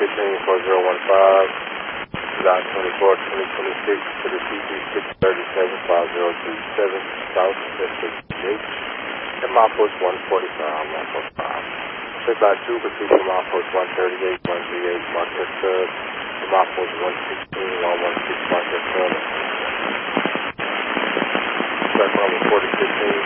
July 24, 2026, to the CG637-5037, South SH, and milepost 145, milepost 5. Set by 2, proceed to milepost 138, 138, Marquette Sub, to milepost 116, 116, Marquette Sub. Platform 4015.